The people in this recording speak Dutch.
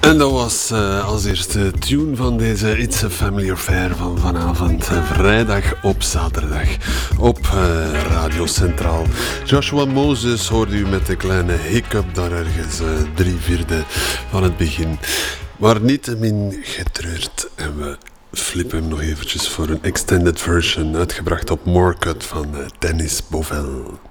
En dat was als eerste tune van deze It's a Family Affair van vanavond, vrijdag op zaterdag, op Radio Centraal. Joshua Moses hoorde u met de kleine hiccup daar ergens 3/4 van het begin. Maar niettemin getreurd en we flippen hem nog eventjes voor een extended version, uitgebracht op Morecut van Dennis Bovell.